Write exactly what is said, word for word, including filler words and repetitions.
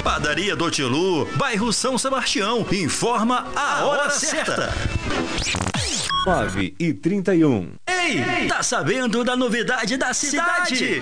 Padaria do Tilu, bairro São Sebastião. Informa a hora certa. nove e trinta e um. Ei, tá sabendo da novidade da cidade?